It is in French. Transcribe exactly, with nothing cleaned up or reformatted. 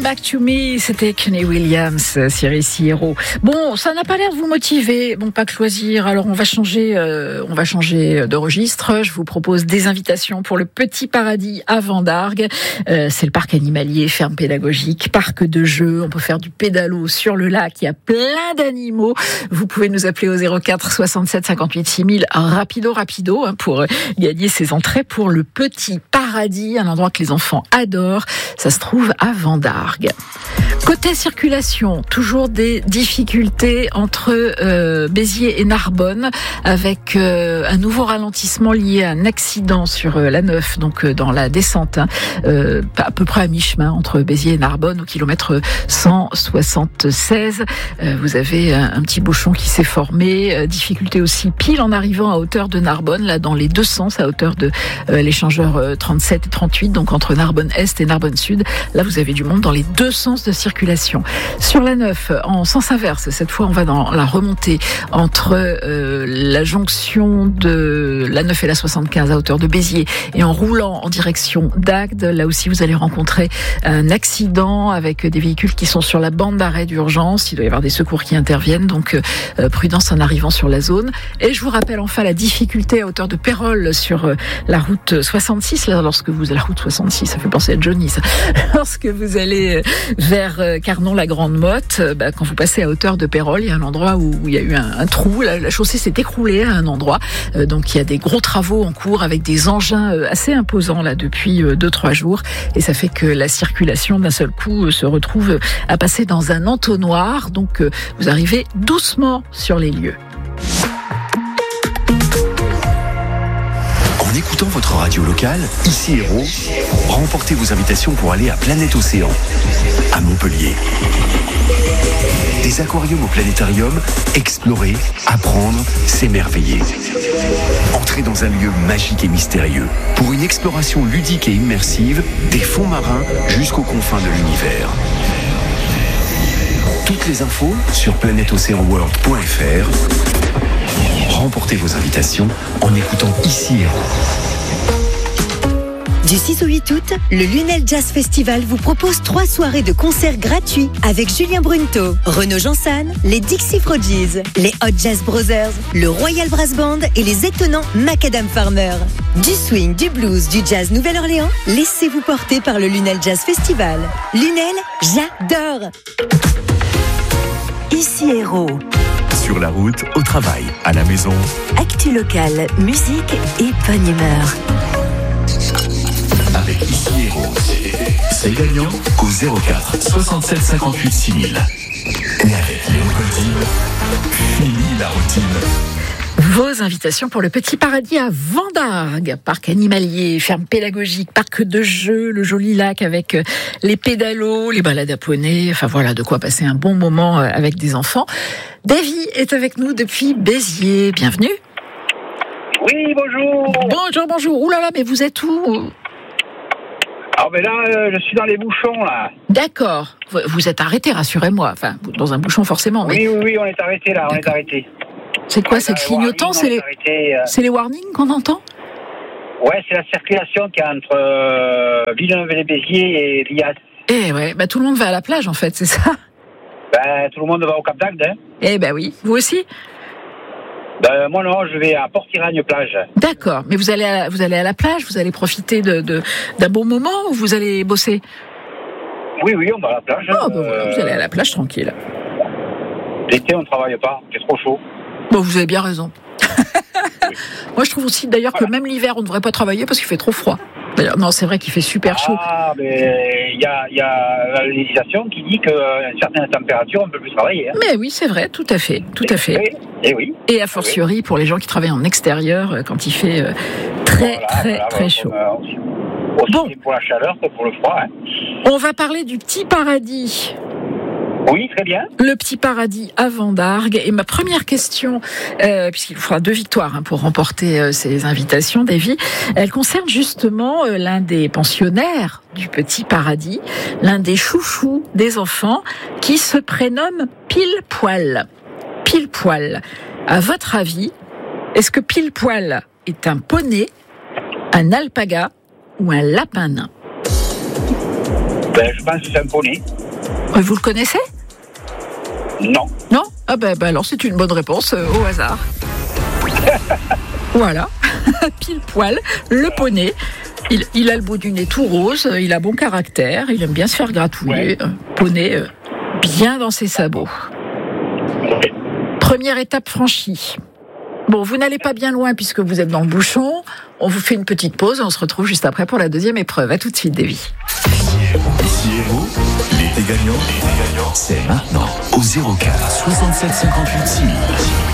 Back to Me, c'était Kenny Williams sur Ici Héros. Bon, ça n'a pas l'air de vous motiver, bon, pas que loisir. Alors on va changer, euh, on va changer de registre. Je vous propose des invitations pour le Petit Paradis à Vendargues. Euh, c'est le parc animalier, ferme pédagogique, parc de jeux. On peut faire du pédalo sur le lac. Il y a plein d'animaux. Vous pouvez nous appeler au zéro quatre soixante-sept cinquante-huit six mille rapido rapido hein, pour gagner ces entrées pour le Petit Paradis, un endroit que les enfants adorent. Ça se trouve à Vendargues. Côté circulation, toujours des difficultés entre euh, Béziers et Narbonne, avec euh, un nouveau ralentissement lié à un accident sur euh, la neuf, donc euh, dans la descente, hein, euh, à peu près à mi-chemin entre Béziers et Narbonne, au kilomètre cent soixante-seize. Euh, vous avez un, un petit bouchon qui s'est formé. Euh, difficulté aussi pile en arrivant à hauteur de Narbonne, là dans les deux sens, à hauteur de euh, l'échangeur euh, trente-sept et trente-huit, donc entre Narbonne-Est et Narbonne-Sud. Là, vous avez du monde dans les deux sens de circulation. Sur la neuf, en sens inverse, cette fois, on va dans la remontée entre euh, la jonction de la neuf et la soixante-quinze à hauteur de Béziers et en roulant en direction d'Agde. Là aussi, vous allez rencontrer un accident avec des véhicules qui sont sur la bande d'arrêt d'urgence. Il doit y avoir des secours qui interviennent, donc euh, prudence en arrivant sur la zone. Et je vous rappelle enfin la difficulté à hauteur de Pérols sur euh, la route soixante-six. Là, lorsque vous la route soixante-six, ça fait penser à Johnny, ça. Lorsque vous allez vers Carnon-la-Grande-Motte, bah, quand vous passez à hauteur de Pérols, il y a un endroit où, où il y a eu un, un trou, la, la chaussée s'est écroulée à un endroit, euh, donc il y a des gros travaux en cours avec des engins euh, assez imposants là depuis euh, deux trois jours, et ça fait que la circulation d'un seul coup euh, se retrouve à passer dans un entonnoir, donc euh, vous arrivez doucement sur les lieux. En écoutant votre radio locale, Ici Héros, remportez vos invitations pour aller à Planète Océan, à Montpellier. Des aquariums au planétarium, explorer, apprendre, s'émerveiller. Entrez dans un lieu magique et mystérieux pour une exploration ludique et immersive des fonds marins jusqu'aux confins de l'univers. Toutes les infos sur planète océan world point f r. Remportez vos invitations en écoutant Ici Héros. Du six au huit août, le Lunel Jazz Festival vous propose trois soirées de concerts gratuits avec Julien Brunto, Renaud Jansan, les Dixie Frogies, les Hot Jazz Brothers, le Royal Brass Band et les étonnants Macadam Farmer. Du swing, du blues, du jazz Nouvelle-Orléans, laissez-vous porter par le Lunel Jazz Festival. Lunel, j'adore! Ici Héros. Sur la route, au travail, à la maison. Actu locale, musique et bonne humeur. Avec Ici Héros, c'est gagnant au zéro quatre soixante-sept cinquante-huit six mille. Et avec Léon Cotine, fini la routine. Vos invitations pour le Petit Paradis à Vendargues, parc animalier, ferme pédagogique, parc de jeux, le joli lac avec les pédalos, les balades à poney, enfin voilà de quoi passer un bon moment avec des enfants. Davy est avec nous depuis Béziers, bienvenue. Oui, bonjour. Bonjour, bonjour. Ouh là là, mais vous êtes où ? Ah ben là, euh, je suis dans les bouchons là. D'accord. Vous, vous êtes arrêté, rassurez-moi. Enfin, dans un bouchon forcément. Mais... Oui, oui, oui, on est arrêté là, on est arrêté. C'est quoi, c'est le clignotant, warning, c'est les... arrêté, euh... c'est les warnings qu'on entend ? Ouais, c'est la circulation qui est entre euh, Villeneuve-les-Béziers et Lias. Eh ouais, bah tout le monde va à la plage en fait, c'est ça ? Ben, tout le monde va au Cap d'Agde. Hein. Eh ben oui, vous aussi ? Ben, moi non, je vais à Port-Iragne-Plage. D'accord, mais vous allez à, vous allez à la plage, vous allez profiter de, de, d'un bon moment ou vous allez bosser ? Oui, oui, on va à la plage. Oh, ben euh... voilà, vous allez à la plage tranquille. L'été, on ne travaille pas, c'est trop chaud. Bon, vous avez bien raison. Oui. Moi, je trouve aussi d'ailleurs voilà. que même l'hiver, on ne devrait pas travailler parce qu'il fait trop froid. D'ailleurs, non, c'est vrai qu'il fait super chaud. Ah, mais il y a, y a la législation qui dit qu'à une certaine température, on ne peut plus travailler. Hein. Mais oui, c'est vrai, tout à fait, tout à fait. Et, et oui. Et a fortiori, oui. pour les gens qui travaillent en extérieur, quand il fait euh, très, voilà, très, voilà, très voilà, chaud. Euh, aussi bon. Pour la chaleur que pour le froid. Hein. On va parler du Petit Paradis. Oui, très bien. Le Petit Paradis à Vendargues. Et ma première question, euh, puisqu'il vous faudra deux victoires hein, pour remporter euh, ces invitations, Davy, elle concerne justement euh, l'un des pensionnaires du Petit Paradis, l'un des chouchous des enfants, qui se prénomme Pile Poil. Pile Poil. À votre avis, est-ce que Pile Poil est un poney, un alpaga ou un lapin nain ? Ben, je pense que c'est un poney. Vous le connaissez ? Non. Non ? Ah ben, ben alors c'est une bonne réponse euh, au hasard. Voilà, pile poil, le poney. Il, il a le bout du nez tout rose, il a bon caractère, il aime bien se faire gratouiller. Ouais. Poney euh, bien dans ses sabots. Okay. Première étape franchie. Bon, vous n'allez pas bien loin puisque vous êtes dans le bouchon. On vous fait une petite pause et on se retrouve juste après pour la deuxième épreuve. À tout de suite, Davy. Ici Héros, l'été gagnant, c'est maintenant au zéro quatre soixante-sept cinquante-huit six mille.